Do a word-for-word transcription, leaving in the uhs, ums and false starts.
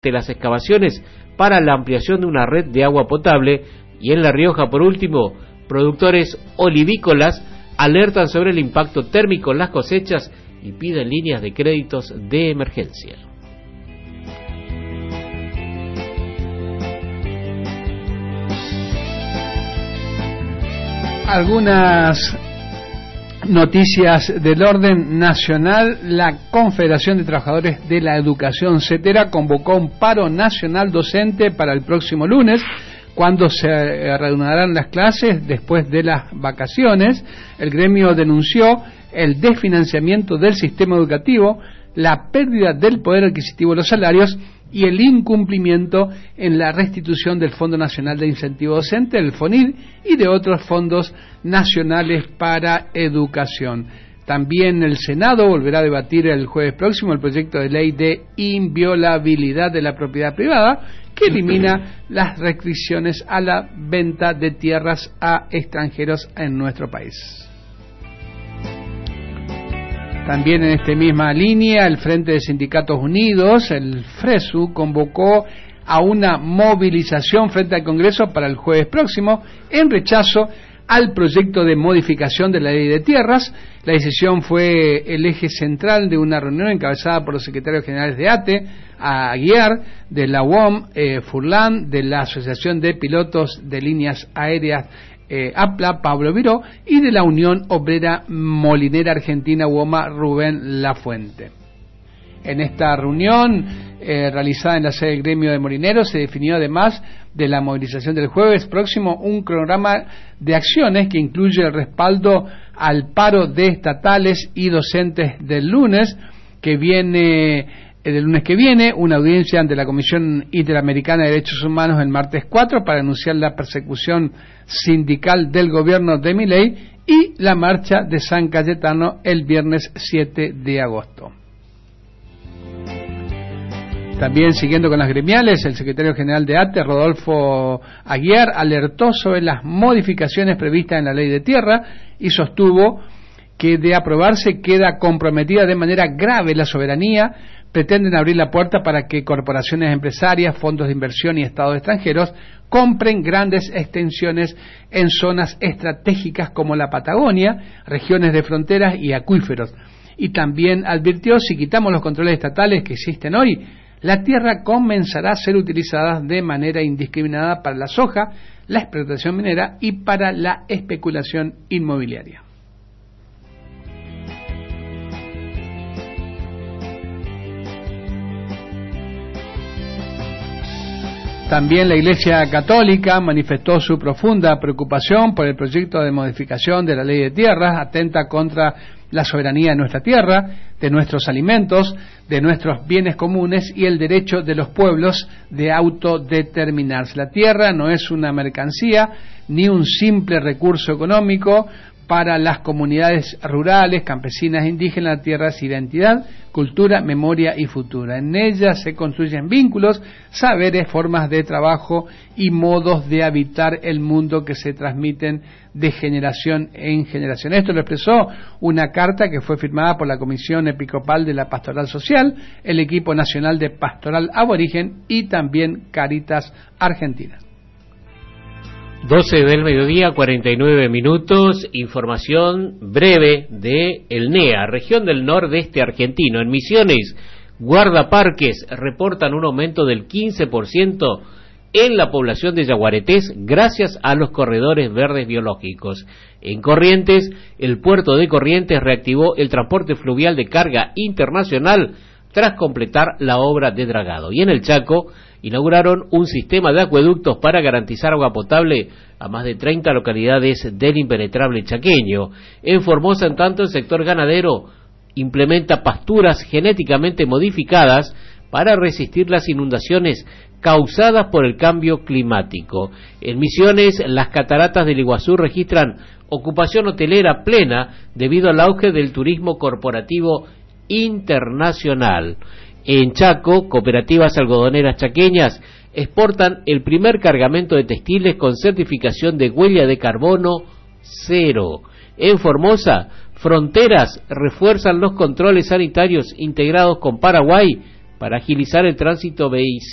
de las excavaciones para la ampliación de una red de agua potable. Y en La Rioja, por último, productores olivícolas alertan sobre el impacto térmico en las cosechas y piden líneas de créditos de emergencia. Algunas noticias del orden nacional. La Confederación de Trabajadores de la Educación, CETERA, convocó un paro nacional docente para el próximo lunes, cuando se reanudarán las clases después de las vacaciones. El gremio denunció el desfinanciamiento del sistema educativo, la pérdida del poder adquisitivo de los salarios y el incumplimiento en la restitución del Fondo Nacional de Incentivo Docente, el FONID, y de otros fondos nacionales para educación. También el Senado volverá a debatir el jueves próximo el proyecto de ley de inviolabilidad de la propiedad privada, que elimina las restricciones a la venta de tierras a extranjeros en nuestro país. También en esta misma línea, el Frente de Sindicatos Unidos, el FRESU, convocó a una movilización frente al Congreso para el jueves próximo en rechazo al proyecto de modificación de la ley de tierras. La decisión fue el eje central de una reunión encabezada por los secretarios generales de ATE, Aguiar, de la U O M, eh, Furlan, de la Asociación de Pilotos de Líneas Aéreas eh, APLA, Pablo Viró, y de la Unión Obrera Molinera Argentina, UOMA, Rubén Lafuente. En esta reunión eh, realizada en la sede del gremio de molineros se definió, además de la movilización del jueves próximo, un cronograma de acciones que incluye el respaldo al paro de estatales y docentes del lunes que viene eh, del lunes que viene, una audiencia ante la Comisión Interamericana de Derechos Humanos el martes cuatro para denunciar la persecución sindical del gobierno de Milei, y la marcha de San Cayetano el viernes siete de agosto. También, siguiendo con las gremiales, el secretario general de ATE, Rodolfo Aguiar, alertó sobre las modificaciones previstas en la ley de tierra y sostuvo que, de aprobarse, queda comprometida de manera grave la soberanía. Pretenden abrir la puerta para que corporaciones empresarias, fondos de inversión y estados extranjeros compren grandes extensiones en zonas estratégicas como la Patagonia, regiones de fronteras y acuíferos. Y también advirtió: si quitamos los controles estatales que existen hoy, la tierra comenzará a ser utilizada de manera indiscriminada para la soja, la explotación minera y para la especulación inmobiliaria. También la Iglesia Católica manifestó su profunda preocupación por el proyecto de modificación de la ley de tierras. Atenta contra la soberanía de nuestra tierra, de nuestros alimentos, de nuestros bienes comunes y el derecho de los pueblos de autodeterminarse. La tierra no es una mercancía ni un simple recurso económico. Para las comunidades rurales, campesinas e indígenas, la tierra es identidad, cultura, memoria y futura. En ella se construyen vínculos, saberes, formas de trabajo y modos de habitar el mundo que se transmiten de generación en generación. Esto lo expresó una carta que fue firmada por la Comisión Episcopal de la Pastoral Social, el Equipo Nacional de Pastoral Aborigen y también Caritas Argentina. doce del mediodía, cuarenta y nueve minutos. Información breve de el N E A, región del nordeste argentino. En Misiones, guardaparques reportan un aumento del quince por ciento en la población de yaguaretés gracias a los corredores verdes biológicos. En Corrientes, el puerto de Corrientes reactivó el transporte fluvial de carga internacional tras completar la obra de dragado. Y en el Chaco, inauguraron un sistema de acueductos para garantizar agua potable a más de treinta localidades del impenetrable chaqueño. En Formosa, en tanto, el sector ganadero implementa pasturas genéticamente modificadas para resistir las inundaciones causadas por el cambio climático. En Misiones, las cataratas del Iguazú registran ocupación hotelera plena debido al auge del turismo corporativo internacional. En Chaco, cooperativas algodoneras chaqueñas exportan el primer cargamento de textiles con certificación de huella de carbono cero. En Formosa, Fronteras refuerzan los controles sanitarios integrados con Paraguay para agilizar el tránsito vehicular.